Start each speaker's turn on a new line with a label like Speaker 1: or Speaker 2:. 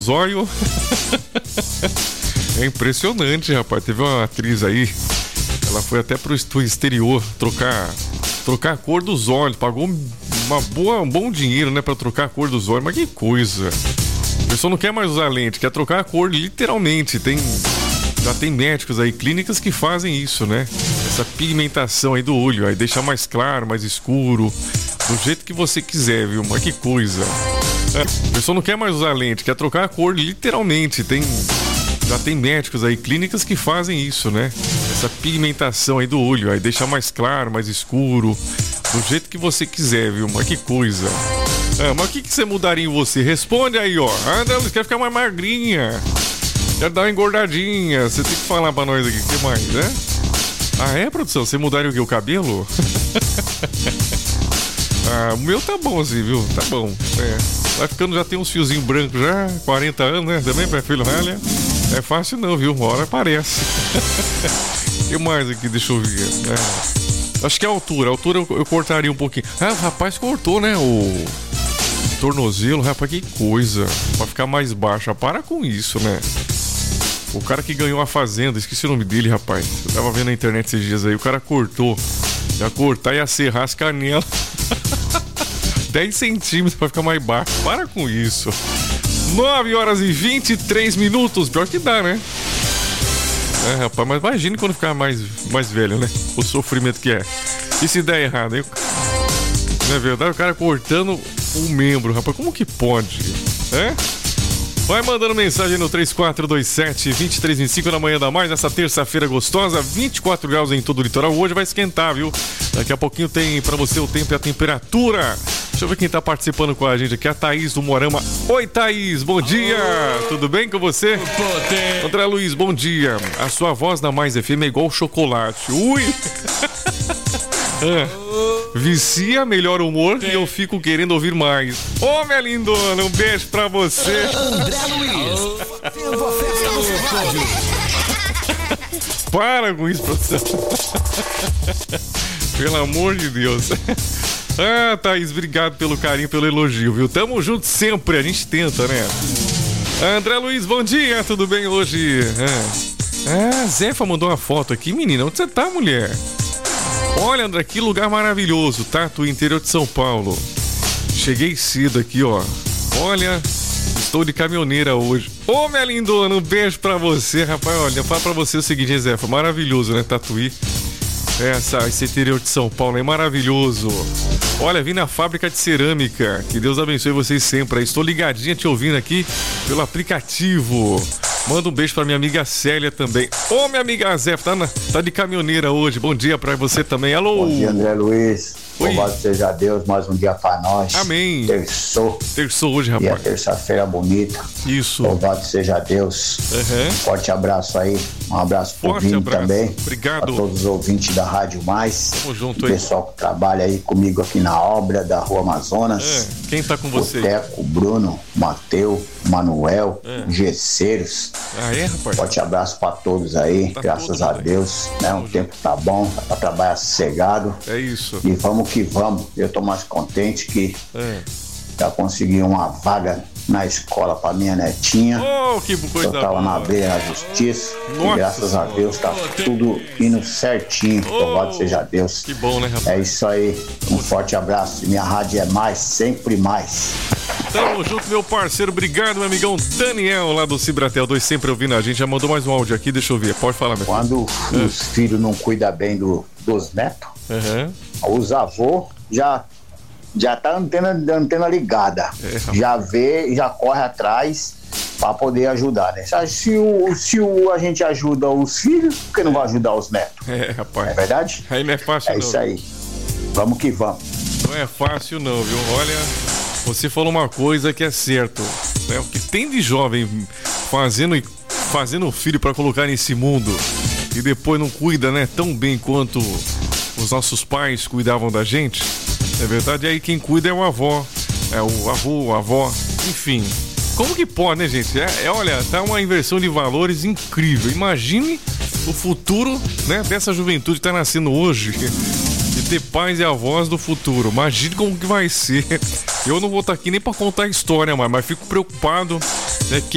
Speaker 1: Zóio. É impressionante, rapaz. Teve uma atriz aí, ela foi até pro exterior trocar a cor dos olhos. Pagou um bom dinheiro, né, pra trocar a cor dos olhos. Mas que coisa. A pessoa não quer mais usar lente, quer trocar a cor literalmente. Já tem médicos aí, clínicas que fazem isso, né? Essa pigmentação aí do olho, aí deixa mais claro, mais escuro, do jeito que você quiser, viu? Mas que coisa. A pessoa não quer mais usar lente, quer trocar a cor literalmente. Já tem médicos aí, clínicas que fazem isso, né? Essa pigmentação aí do olho, aí deixa mais claro, mais escuro, do jeito que você quiser, viu? Mas que coisa. Mas o que você mudaria em você? Responde aí, ó. André Luiz, quer ficar mais magrinha, quer dar uma engordadinha. Você tem que falar pra nós aqui, o que mais, né? Ah, é, produção? Você mudaria o quê? O cabelo? O meu tá bom assim, viu? Tá bom. Vai ficando, já tem uns fiozinhos brancos já, 40 anos, né? Também, meu filho, olha. É fácil não, viu? Uma hora aparece. O que mais aqui? Deixa eu ver. Acho que a altura. A altura eu cortaria um pouquinho. O rapaz cortou, né? O tornozelo. Rapaz, que coisa. Pra ficar mais baixo. Para com isso, né? O cara que ganhou a fazenda, esqueci o nome dele, rapaz. Eu tava vendo na internet esses dias aí. O cara cortou. Ia cortar e ia serrar as canelas. 10 centímetros pra ficar mais baixo. Para com isso. 9 horas e 23 minutos. Pior que dá, né? Rapaz, mas imagine quando ficar mais velho, né? O sofrimento que é. E se der errado, hein? Não é verdade? O cara cortando um membro, rapaz. Como que pode? Vai mandando mensagem no 3427-2325 na manhã da mais, nessa terça-feira gostosa, 24 graus em todo o litoral. Hoje vai esquentar, viu? Daqui a pouquinho tem pra você o tempo e a temperatura. Deixa eu ver quem tá participando com a gente aqui, a Thaís do Moarama. Oi, Thaís, bom dia! Tudo bem com você? André Luiz, bom dia. A sua voz na Mais FM é igual chocolate. Ui! Vicia, melhor humor e eu fico querendo ouvir mais. Ô, minha lindona, um beijo pra você.
Speaker 2: André Luiz, tendo a festa no rádio.
Speaker 1: Para com isso, produção. Pelo amor de Deus. Thaís, obrigado pelo carinho, pelo elogio, viu? Tamo junto sempre, a gente tenta, né? André Luiz, bom dia, tudo bem hoje? Zefa mandou uma foto aqui, menina, onde você tá, mulher? Olha, André, que lugar maravilhoso, tá? Do interior de São Paulo. Cheguei cedo aqui, ó. Olha, estou de caminhoneira hoje. Ô, minha lindona, um beijo pra você, rapaz. Olha, fala pra você o seguinte, Zefa, maravilhoso, né, Tatuí? Esse interior de São Paulo é maravilhoso. Olha, vim na fábrica de cerâmica. Que Deus abençoe vocês sempre. Estou ligadinha te ouvindo aqui pelo aplicativo. Manda um beijo pra minha amiga Célia também. Ô, minha amiga Zé, tá de caminhoneira hoje. Bom dia pra você também. Alô.
Speaker 3: Bom dia, André Luiz. Louvado seja Deus, mais um dia pra nós.
Speaker 1: Amém.
Speaker 3: Terçou
Speaker 1: hoje, rapaz.
Speaker 3: E a terça-feira bonita.
Speaker 1: Isso.
Speaker 3: Louvado seja Deus. Forte abraço aí. Um abraço pro Vini também.
Speaker 1: Obrigado.
Speaker 3: A todos os ouvintes da Rádio Mais.
Speaker 1: Tamo junto,
Speaker 3: aí. O pessoal que trabalha aí comigo aqui na obra da Rua Amazonas.
Speaker 1: Quem tá com você?
Speaker 3: O Teco, Bruno, Mateu, Manuel, Gesseiros.
Speaker 1: Rapaz?
Speaker 3: Forte abraço pra todos aí. Graças a Deus. Né? O tempo tá bom, tá pra trabalhar sossegado.
Speaker 1: É isso.
Speaker 3: E vamos que vamos. Eu tô mais contente que já consegui uma vaga na escola pra minha netinha.
Speaker 1: Que coisa
Speaker 3: eu tava na beira da justiça. E graças a Deus tá tudo indo certinho. Louvado seja Deus.
Speaker 1: Que bom, né, rapaz?
Speaker 3: É isso aí. Um forte abraço. Minha rádio é mais, sempre mais.
Speaker 1: Tamo junto, meu parceiro. Obrigado, meu amigão Daniel, lá do Cibratel 2, sempre ouvindo a gente. Já mandou mais um áudio aqui, deixa eu ver. Pode falar, meu filho.
Speaker 3: Quando os filhos não cuidam bem dos netos, os avôs já tá antena ligada. Já vê, já corre atrás pra poder ajudar, né? Se a gente ajuda os filhos, por que não vai ajudar os netos?
Speaker 1: Rapaz.
Speaker 3: É verdade?
Speaker 1: Aí não é fácil, não.
Speaker 3: É isso aí. Vamos que vamos.
Speaker 1: Não é fácil, não, viu? Olha, você falou uma coisa que é certo, né? O que tem de jovem fazendo filho pra colocar nesse mundo e depois não cuida, né? Tão bem quanto os nossos pais cuidavam da gente. É verdade, aí quem cuida é o avó, é o avô, a avó, enfim. Como que pode, né, gente? Olha, tá uma inversão de valores incrível. Imagine o futuro, né, dessa juventude que tá nascendo hoje, de ter pais e avós do futuro. Imagine como que vai ser. Eu não vou estar aqui nem pra contar a história, mas fico preocupado, né,